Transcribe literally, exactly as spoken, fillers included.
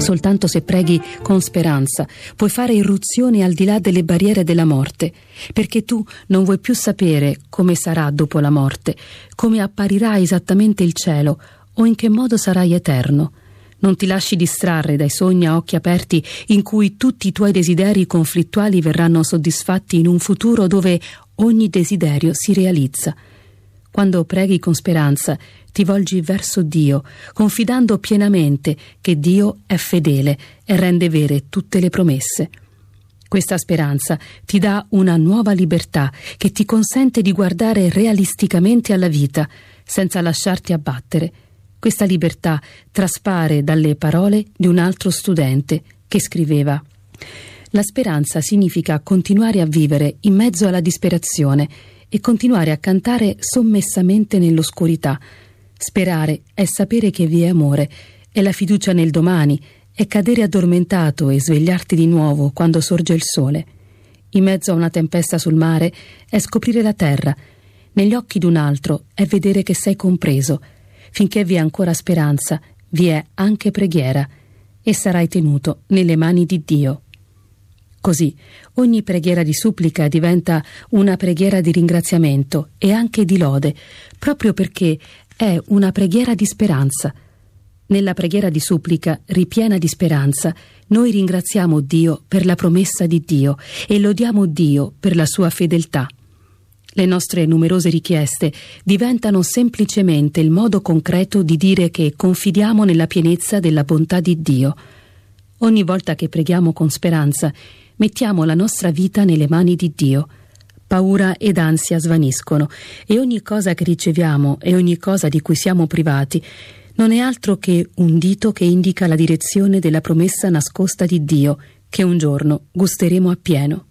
Soltanto se preghi con speranza puoi fare irruzione al di là delle barriere della morte, perché tu non vuoi più sapere come sarà dopo la morte, come apparirà esattamente il cielo o in che modo sarai eterno. Non ti lasci distrarre dai sogni a occhi aperti in cui tutti i tuoi desideri conflittuali verranno soddisfatti in un futuro dove ogni desiderio si realizza. Quando preghi con speranza, ti volgi verso Dio, confidando pienamente che Dio è fedele e rende vere tutte le promesse. Questa speranza ti dà una nuova libertà che ti consente di guardare realisticamente alla vita, senza lasciarti abbattere. Questa libertà traspare dalle parole di un altro studente che scriveva: «La speranza significa continuare a vivere in mezzo alla disperazione e continuare a cantare sommessamente nell'oscurità. Sperare è sapere che vi è amore, è la fiducia nel domani, è cadere addormentato e svegliarti di nuovo quando sorge il sole. In mezzo a una tempesta sul mare è scoprire la terra, negli occhi d'un altro è vedere che sei compreso. Finché vi è ancora speranza, vi è anche preghiera, e sarai tenuto nelle mani di Dio». Così ogni preghiera di supplica diventa una preghiera di ringraziamento e anche di lode, proprio perché è una preghiera di speranza. Nella preghiera di supplica, ripiena di speranza, noi ringraziamo Dio per la promessa di Dio e lodiamo Dio per la sua fedeltà. Le nostre numerose richieste diventano semplicemente il modo concreto di dire che confidiamo nella pienezza della bontà di Dio. Ogni volta che preghiamo con speranza, mettiamo la nostra vita nelle mani di Dio. Paura ed ansia svaniscono e ogni cosa che riceviamo e ogni cosa di cui siamo privati non è altro che un dito che indica la direzione della promessa nascosta di Dio che un giorno gusteremo appieno.